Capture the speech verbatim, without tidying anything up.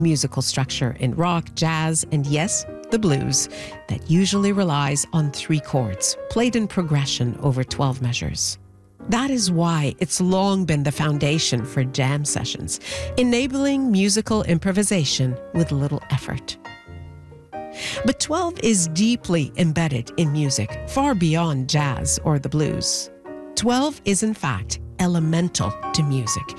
musical structure in rock, jazz, and yes, the blues, that usually relies on three chords, played in progression over twelve measures. That is why it's long been the foundation for jam sessions, enabling musical improvisation with little effort. But twelve is deeply embedded in music, far beyond jazz or the blues. twelve is in fact elemental to music,